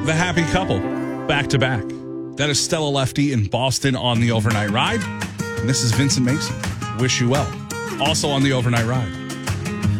the happy couple back to back. That is Stella Lefty in Boston on the overnight ride. And this is Vincent Mason. Wish you well. Also on the overnight ride.